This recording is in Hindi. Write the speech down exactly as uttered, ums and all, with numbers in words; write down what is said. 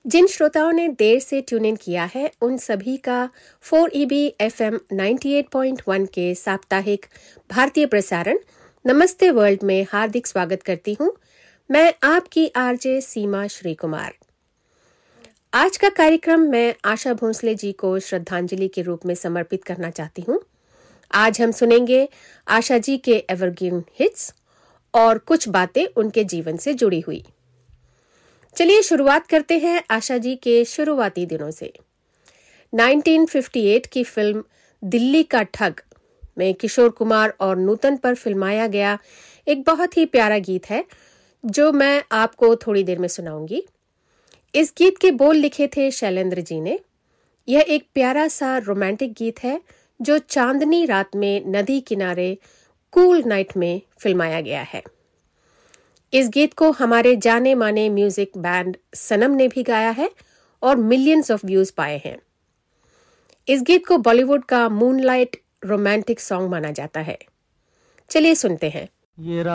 जिन श्रोताओं ने देर से ट्यून इन किया है उन सभी का four E B F M अट्ठानवे पॉइंट एक के साप्ताहिक भारतीय प्रसारण नमस्ते वर्ल्ड में हार्दिक स्वागत करती हूं। मैं आपकी आरजे सीमा श्री कुमार। आज का कार्यक्रम मैं आशा भोंसले जी को श्रद्धांजलि के रूप में समर्पित करना चाहती हूं। आज हम सुनेंगे आशा जी के एवरग्रीन हिट्स और कुछ बातें उनके जीवन से जुड़ी हुई। चलिए शुरुआत करते हैं आशा जी के शुरुआती दिनों से। उन्नीस सौ अट्ठावन की फिल्म दिल्ली का ठग में किशोर कुमार और नूतन पर फिल्माया गया एक बहुत ही प्यारा गीत है जो मैं आपको थोड़ी देर में सुनाऊंगी। इस गीत के बोल लिखे थे शैलेंद्र जी ने। यह एक प्यारा सा रोमांटिक गीत है जो चांदनी रात में नदी किनारे कूल नाइट में फिल्माया गया है। इस गीत को हमारे जाने माने म्यूजिक बैंड सनम ने भी गाया है और मिलियंस ऑफ व्यूज पाए हैं। इस गीत को बॉलीवुड का मूनलाइट रोमांटिक सॉन्ग माना जाता है। चलिए सुनते हैं। ये